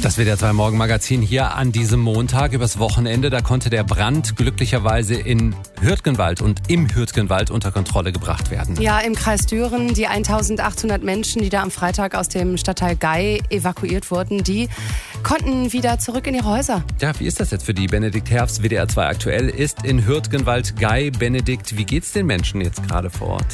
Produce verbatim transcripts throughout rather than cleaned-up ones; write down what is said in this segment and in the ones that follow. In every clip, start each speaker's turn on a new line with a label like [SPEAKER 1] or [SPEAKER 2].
[SPEAKER 1] Das W D R zwei Morgenmagazin hier an diesem Montag übers Wochenende. Da konnte der Brand glücklicherweise in Hürtgenwald und im Hürtgenwald unter Kontrolle gebracht werden.
[SPEAKER 2] Ja, im Kreis Düren, die eintausendachthundert Menschen, die da am Freitag aus dem Stadtteil Gey evakuiert wurden, die konnten wieder zurück in ihre Häuser.
[SPEAKER 1] Ja, wie ist das jetzt für die? Benedikt Herfst, W D R zwei aktuell, ist in Hürtgenwald Gey. Benedikt, wie geht's den Menschen jetzt gerade vor Ort?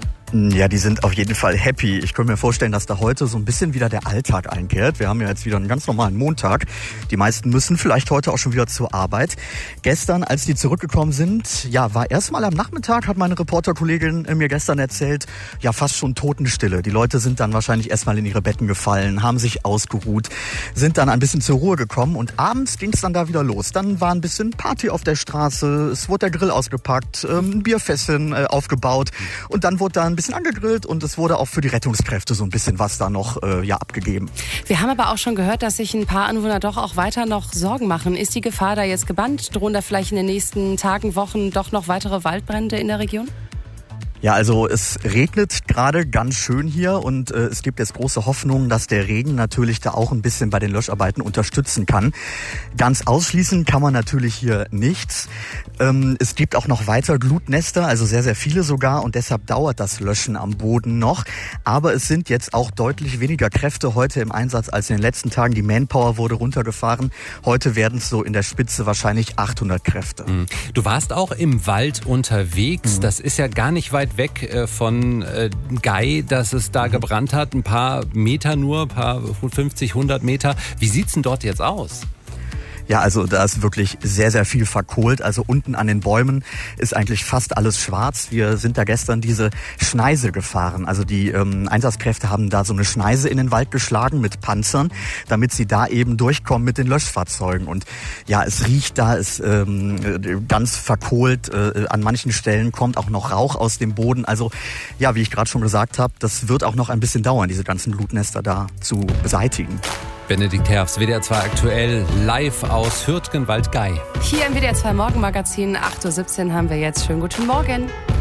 [SPEAKER 3] Ja, die sind auf jeden Fall happy. Ich könnte mir vorstellen, dass da heute so ein bisschen wieder der Alltag einkehrt. Wir haben ja jetzt wieder einen ganz normalen Montag. Die meisten müssen vielleicht heute auch schon wieder zur Arbeit. Gestern, als die zurückgekommen sind, ja, war erstmal am Nachmittag, hat meine Reporterkollegin mir gestern erzählt, ja, fast schon Totenstille. Die Leute sind dann wahrscheinlich erstmal in ihre Betten gefallen, haben sich ausgeruht, sind dann ein bisschen zur Ruhe gekommen und abends ging es dann da wieder los. Dann war ein bisschen Party auf der Straße, es wurde der Grill ausgepackt, ein Bierfässchen aufgebaut und dann wurde da ein bisschen angegrillt und es wurde auch für die Rettungskräfte so ein bisschen was da noch äh, ja, abgegeben.
[SPEAKER 2] Wir haben aber auch schon gehört, dass sich ein paar Anwohner doch auch weiter noch Sorgen machen. Ist die Gefahr da jetzt gebannt? Drohen da vielleicht in den nächsten Tagen, Wochen doch noch weitere Waldbrände in der Region?
[SPEAKER 3] Ja, also es regnet gerade ganz schön hier und äh, es gibt jetzt große Hoffnung, dass der Regen natürlich da auch ein bisschen bei den Löscharbeiten unterstützen kann. Ganz ausschließen kann man natürlich hier nichts. Ähm, es gibt auch noch weiter Glutnester, also sehr, sehr viele sogar und deshalb dauert das Löschen am Boden noch. Aber es sind jetzt auch deutlich weniger Kräfte heute im Einsatz als in den letzten Tagen. Die Manpower wurde runtergefahren. Heute werden es so in der Spitze wahrscheinlich achthundert Kräfte.
[SPEAKER 1] Du warst auch im Wald unterwegs.
[SPEAKER 3] Mhm.
[SPEAKER 1] Das ist ja gar nicht weit weg von äh, Gey, dass es da gebrannt hat. Ein paar Meter nur, ein paar fünfzig, hundert Meter. Wie sieht's denn dort jetzt aus?
[SPEAKER 3] Ja, also da ist wirklich sehr, sehr viel verkohlt. Also unten an den Bäumen ist eigentlich fast alles schwarz. Wir sind da gestern diese Schneise gefahren. Also die ähm, Einsatzkräfte haben da so eine Schneise in den Wald geschlagen mit Panzern, damit sie da eben durchkommen mit den Löschfahrzeugen. Und ja, es riecht da, ist ähm, ganz verkohlt. Äh, an manchen Stellen kommt auch noch Rauch aus dem Boden. Also ja, wie ich gerade schon gesagt habe, das wird auch noch ein bisschen dauern, diese ganzen Glutnester da zu beseitigen.
[SPEAKER 1] Benedikt Herfst, W D R zwei aktuell, live aus Hürtgenwald Gey.
[SPEAKER 2] Hier im W D R zwei Morgenmagazin, acht Uhr siebzehn haben wir jetzt. Schönen guten Morgen.